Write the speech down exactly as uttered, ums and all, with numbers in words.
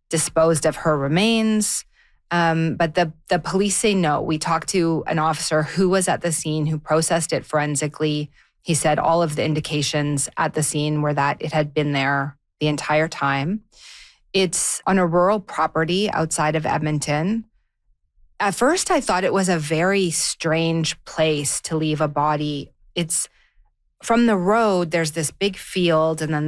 disposed of her remains. Um, but the, the police say no. We talked to an officer who was at the scene, who processed it forensically. He said all of the indications at the scene were that it had been there the entire time. It's on a rural property outside of Edmonton. At first, I thought it was a very strange place to leave a body. It's from the road, there's this big field, and then